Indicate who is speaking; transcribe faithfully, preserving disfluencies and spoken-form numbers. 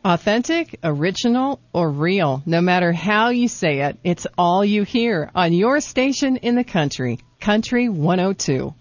Speaker 1: Authentic, original, or real, no matter how you say it, it's all you hear on your station in the country, Country one oh two.